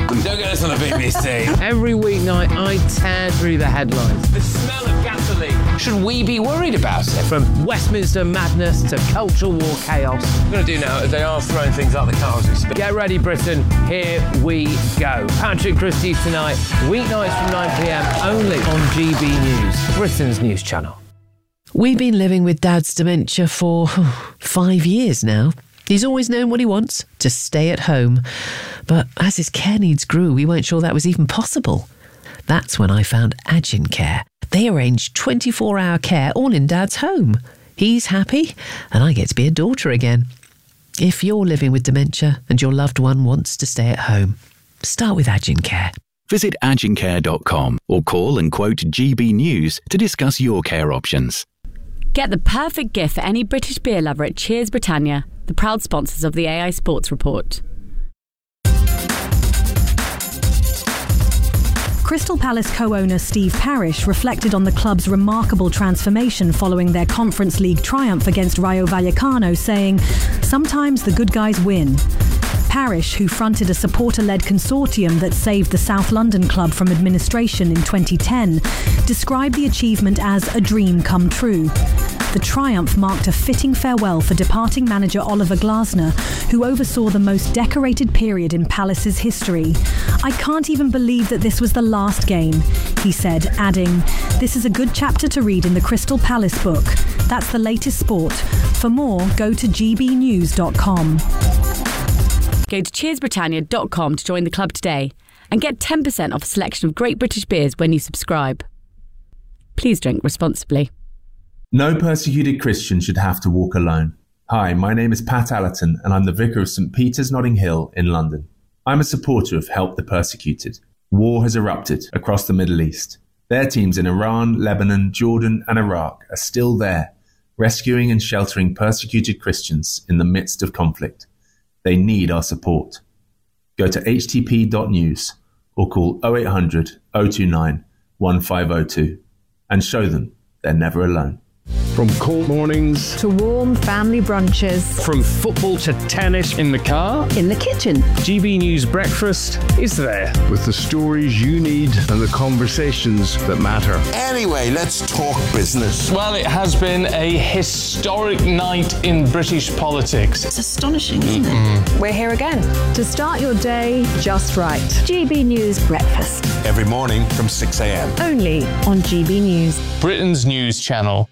Don't get us on the BBC. Every weeknight, I tear through the headlines. The smell of gasoline. Should we be worried about it? From Westminster madness to cultural war chaos. What we're going to do now is they are throwing things out the car as we speak. Get ready, Britain. Here we go. Patrick Christie's tonight, weeknights from 9pm, only on GB News, Britain's news channel. We've been living with Dad's dementia for 5 years now. He's always known what he wants, to stay at home. But as his care needs grew, we weren't sure that was even possible. That's when I found Agin Care. They arrange 24-hour care all in Dad's home. He's happy, and I get to be a daughter again. If you're living with dementia and your loved one wants to stay at home, start with Agin Care. Visit agincare.com or call and quote GB News to discuss your care options. Get the perfect gift for any British beer lover at Cheers Britannia, the proud sponsors of the AI Sports Report. Crystal Palace co-owner Steve Parish reflected on the club's remarkable transformation following their Conference League triumph against Rayo Vallecano, saying, "Sometimes the good guys win." Parish, who fronted a supporter-led consortium that saved the South London club from administration in 2010, described the achievement as a dream come true. The triumph marked a fitting farewell for departing manager Oliver Glasner, who oversaw the most decorated period in Palace's history. "I can't even believe that this was the last game," he said, adding, "This is a good chapter to read in the Crystal Palace book. That's the latest sport. For more, go to gbnews.com. Go to cheersbritannia.com to join the club today and get 10% off a selection of great British beers when you subscribe. Please drink responsibly. No persecuted Christian should have to walk alone. Hi, my name is Pat Allerton and I'm the Vicar of St Peter's Notting Hill in London. I'm a supporter of Help the Persecuted. War has erupted across the Middle East. Their teams in Iran, Lebanon, Jordan and Iraq are still there, rescuing and sheltering persecuted Christians in the midst of conflict. They need our support. Go to htp.news or call 0800 029 1502 and show them they're never alone. From cold mornings to warm family brunches, from football to tennis, in the car, in the kitchen, GB News Breakfast is there with the stories you need and the conversations that matter. Anyway, let's talk business. Well, it has been a historic night in British politics. It's astonishing, isn't it? We're here again to start your day just right. GB News Breakfast. Every morning from 6 a.m. Only on GB News, Britain's news channel.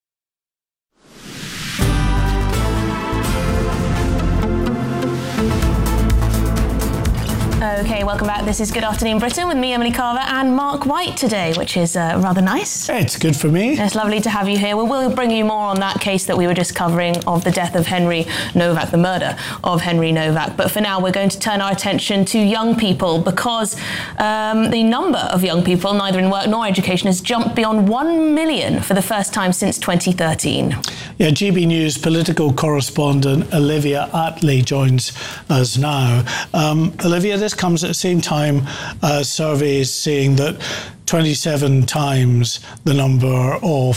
Okay, welcome back. This is Good Afternoon Britain with me, Emily Carver, and Mark White today, which is rather nice. It's good for me. It's lovely to have you here. We will bring you more on that case that we were just covering of the death of Henry Novak, the murder of Henry Novak. But for now, we're going to turn our attention to young people because the number of young people, neither in work nor education, has jumped beyond 1 million for the first time since 2013. Yeah, GB News political correspondent Olivia Attlee joins us now. Olivia, this comes at the same time as surveys saying that 27 times the number of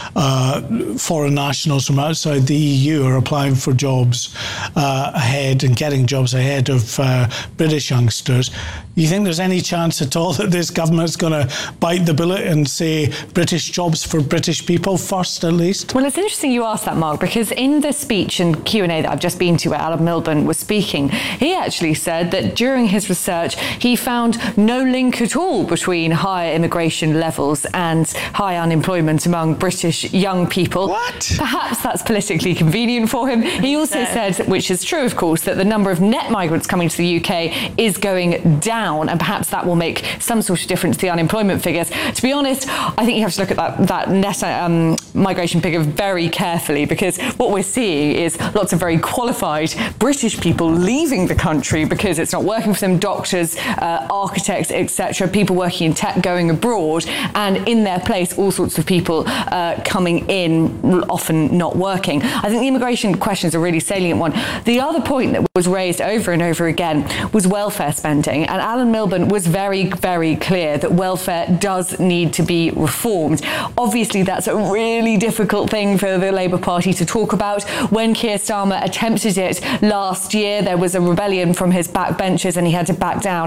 foreign nationals from outside the EU are applying for jobs ahead and getting jobs ahead of British youngsters. You think there's any chance at all that this government's going to bite the bullet and say British jobs for British people first, at least? Well, it's interesting you asked that, Mark, because in the speech and Q&A that I've just been to where Alan Milburn was speaking, he actually said that during his research, he found no link at all between higher immigration levels and high unemployment among British young people. What? Perhaps that's politically convenient for him. He also said, which is true, of course, that the number of net migrants coming to the UK is going down, and perhaps that will make some sort of difference to the unemployment figures. To be honest, I think you have to look at that net migration figure very carefully, because what we're seeing is lots of very qualified British people leaving the country because it's not working for them, doctors, architects, etc., people working in tech going abroad, and in their place all sorts of people coming in, often not working. I think the immigration question is a really salient one. The other point that was raised over and over again was welfare spending, and Alan Milburn was very, very clear that welfare does need to be reformed. Obviously, that's a really difficult thing for the Labour Party to talk about. When Keir Starmer attempted it last year, there was a rebellion from his backbenchers and he had to back down.